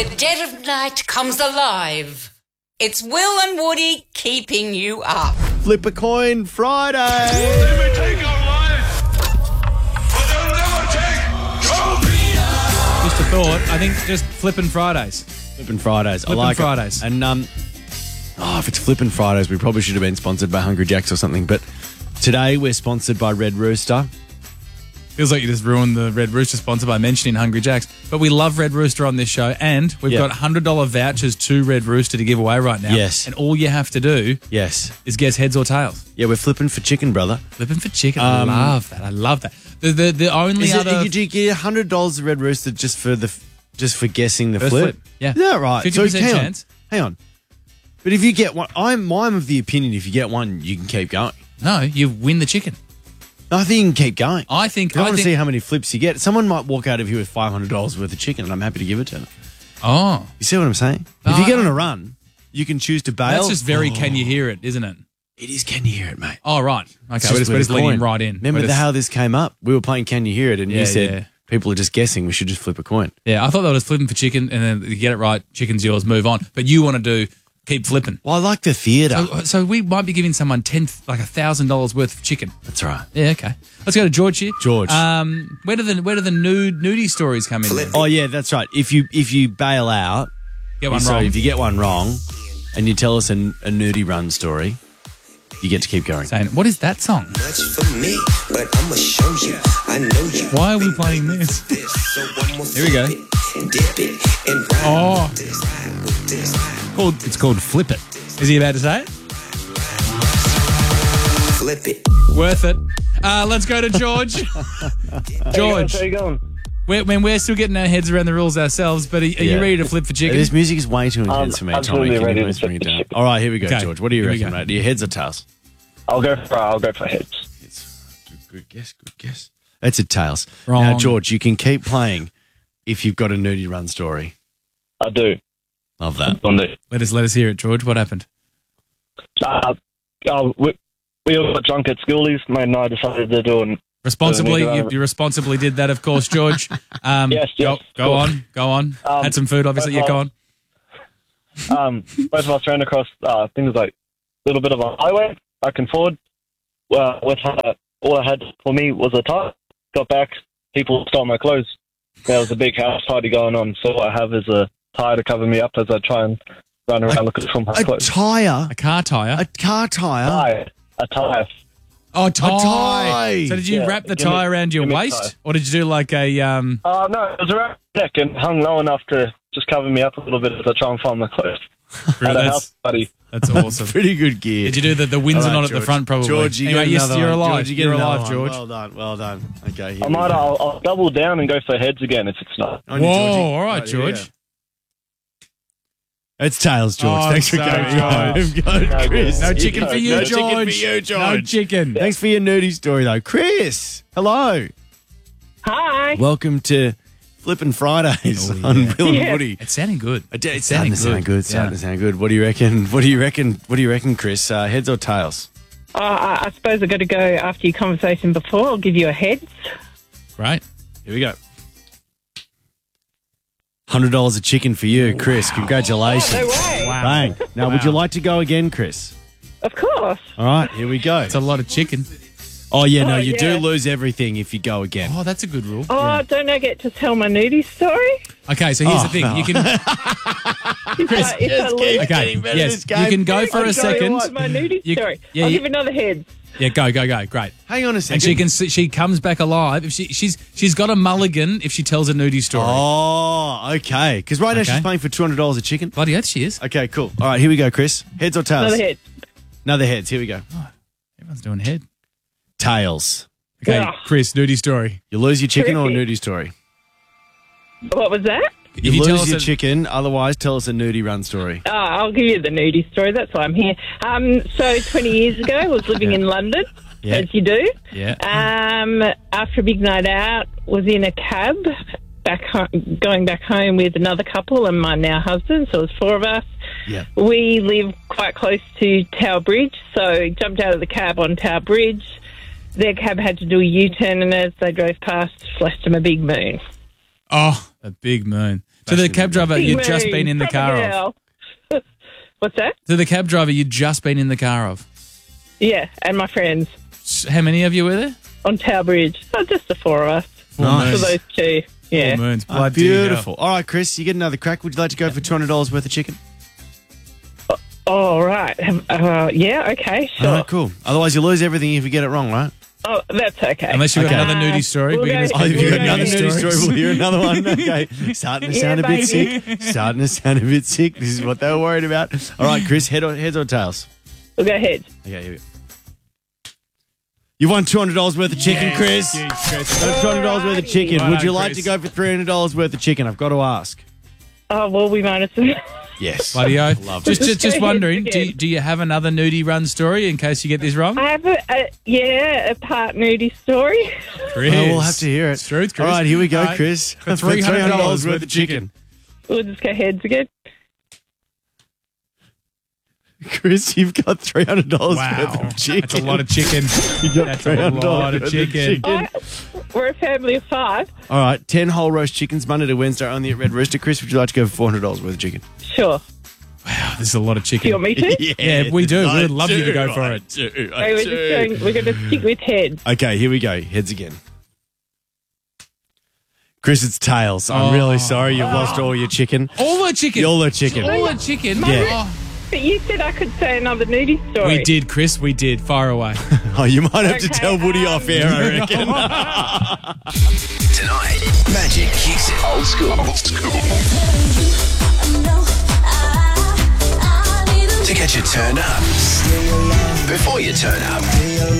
the dead of night comes alive. It's Will and Woody keeping you up. Flip a coin Friday. They may take our lives, but they'll never take your freedom. Just a thought. I think just flipping Fridays. Flipping Fridays. Flippin' I like Fridays. it. And if it's Flipping Fridays, we probably should have been sponsored by Hungry Jack's or something. But today we're sponsored by Red Rooster. Feels like you just ruined the Red Rooster sponsor by mentioning Hungry Jack's. But we love Red Rooster on this show, and we've got $100 vouchers to Red Rooster to give away right now. Yes. And all you have to do is guess heads or tails. Yeah, we're flipping for chicken, brother. Flipping for chicken. I love that. I love that. The only other... Do you get $100 to Red Rooster just for guessing the flip? Yeah. Is that right? 50% chance. Hang on. But if you get one, I'm of the opinion if you get one, you can keep going. No, you win the chicken. No, I think you can keep going. I think... I want to see how many flips you get. Someone might walk out of here with $500 worth of chicken, and I'm happy to give it to them. Oh. You see what I'm saying? If you get on a run, you can choose to bail. That's just very can you hear it, isn't it? It is Can You Hear It, mate. Oh, right. Okay, It's we're just with a leaning coin. right in. Remember how this came up? We were playing Can You Hear It, and you said yeah. people are just guessing. We should just flip a coin. Yeah, I thought that was flipping for chicken, and then you get it right, chicken's yours, move on. But you want to do keep flipping. Well, I like the theatre. So we might be giving someone $1,000 worth of chicken. That's right. Yeah, okay. Let's go to George here. George. Where do the nudie stories come in? Oh, yeah, that's right. If you bail out, Get one wrong. if you get one wrong, and you tell us a nudie run story, you get to keep going. Saying, what is that song? Much for me, but I'ma show you. I know you. Why are we playing this? Here we go. Oh. It's called Flip It. Is he about to say it? Flip it. Worth it. Let's go to George. George. How you going? We're still getting our heads around the rules ourselves, but are you ready to flip for chicken? This music is way too intense for me, Tommy. absolutely Can ready you to please bring it flip down? the chicken. All right, here we go, Okay. George. What do you Here we reckon, go. mate? Do you heads or tails? I'll go for heads. Good guess. It's a tails. Wrong. Now, George, you can keep playing if you've got a nudie run story. I do. Love that. Let us hear it, George. What happened? We all got drunk at schoolies. Mate and I decided to do an Responsibly, you responsibly did that, of course, George. Yes, Go on. Had some food, obviously. Yeah, go on. both of us ran across things like a little bit of a highway back and forward. With all I had for me was a tie. Got back, people stole my clothes. There was a big house party going on, so all I have is a tie to cover me up as I try and run around looking for my clothes. A tyre? A car tire. A car tyre? A tie. Oh, tie. A tie. So did you wrap the give me- tie around your give me waist, tie. or did you do like a? No, it was around the neck and hung low enough to just cover me up a little bit as I try and find my clothes. At a house party. That's awesome. Pretty good gear. Did you do the Windsor All right, knot at the George. front? Probably. George, you anyway, get yes, another you're one. alive. George, you get You're another alive, one. George. Well done. Okay, here I'll double down and go for heads again if it's not. On you, Whoa! Georgie. All right, here we George. go. It's tails, George. Oh, Thanks for so going. Go, Chris. No chicken for you, No George. chicken for you, George. No chicken. Thanks for your nudie story, though. Chris, hello. Hi. Welcome to Flippin' Fridays Oh, yeah. on Will and Woody. It's sounding good. It's starting to sound good. Starting to sound good. What do you reckon? What do you reckon, Chris? Heads or tails? I suppose I've got to go after your conversation before. I'll give you a heads. Right. Here we go. $100 a chicken for you, Chris. Congratulations. No way. Wow. Bang. Now, would you like to go again, Chris? Of course. All right, here we go. It's a lot of chicken. Oh, yeah, no, you yeah. do lose everything if you go again. Oh, that's a good rule. Oh, don't I get to tell my nudie story? Okay, so here's the thing. no. You can. Chris, If I lose, okay, yes, you can go for a I'll tell you second. what, my nudie You- story. yeah, I'll you- give another heads. Yeah, go. Great. Hang on a second. And she comes back alive if she's got a mulligan if she tells a nudie story. Oh, okay. Because right now Okay. she's paying for $200 a chicken. Bloody oath, she is. Okay, cool. All right, here we go, Chris. Heads or tails? Another head. Another heads. Here we go. Everyone's doing head. Tails. Okay, Yeah. Chris, nudie story. You lose your chicken or a Terrific. nudie story? What was that? If You tell lose us your a- chicken, otherwise tell us a nudie run story. I'll give you the nudie story. That's why I'm here. So 20 years ago, I was living in London, Yeah. as you do. Yeah. After a big night out, was in a cab going back home with another couple and my now husband. So it was four of us. Yeah. We live quite close to Tower Bridge, so jumped out of the cab on Tower Bridge. Their cab had to do a U-turn, and as they drove past, flashed them a big moon. Oh, a big moon. To the cab driver you'd just been in the car of. What's that? To the cab driver you'd just been in the car of. Yeah, and my friends How many of you were there? on Tower Bridge. Oh, just the four of us. Nice. For those two. Yeah. 4 moons. Oh, Bloody beautiful. hell. All right, Chris, you get another crack. Would you like to go for $200 worth of chicken? All right. Yeah, okay, sure. All right, cool. Otherwise, you lose everything if you get it wrong, right? Oh, that's okay. Unless you've got Okay. another nudie story. We'll We're gonna go- Oh, if keep you've got doing another nudie nudie story, stories. we'll hear another one. Okay. Starting to sound a bit baby. sick. Starting to sound a bit sick. This is what they were worried about. All right, Chris, heads or tails? We'll go ahead. Okay, here we go. You won $200 worth of chicken, Chris. Huge, Chris. Got $200 worth of chicken. Right Would on, you like Chris. to go for $300 worth of chicken? I've got to ask. Oh, well, we might as well. Yes. Bloody oath. Love Just, it. just, just wondering, do you have another nudie run story in case you get this wrong? I have a part nudie story. Chris. Well, we'll have to hear it. It's truth, Chris. All right, here we go, All right. Chris. For $300 worth of chicken. We'll just go heads again. Chris, you've got $300 Wow. worth of chicken. That's a lot of chicken. You got That's a $300 lot of worth chicken. We're a family of 5. All right, 10 whole roast chickens, Monday to Wednesday, only at Red Rooster. Chris, would you like to go for $400 worth of chicken? Sure. This is a lot of Do you chicken. want me to? Yeah, we do. I We'd love you to go do, for I it. do, I Okay, we're going to stick with heads. Okay, here we go. Heads again. Chris, it's tails. I'm really sorry you've lost all your chicken. All the chicken. All the chicken. All the chicken. Yeah. But you said I could say another nudie story. We did, Chris. We did. Far away. Oh, you might have to Okay, tell Woody off air, I reckon. Tonight, Magic kicks it old school. To get you turned up before you turn up.